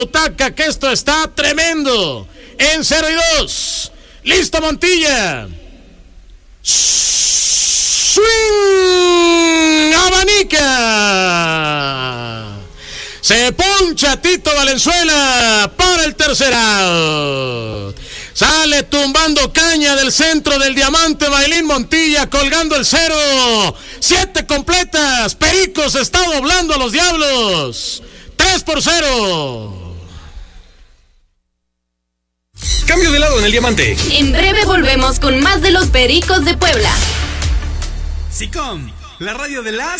butaca, que esto está tremendo. En 0-2. Listo, Montilla. Swing. Abanica. Se poncha Tito Valenzuela para el tercer out. Sale tumbando caña del centro del diamante Bailín Montilla, colgando el 0. 7 completas. Pericos está doblando a los Diablos. 3-0. Cambio de lado en el diamante. En breve volvemos con más de los Pericos de Puebla. SICOM, la radio de las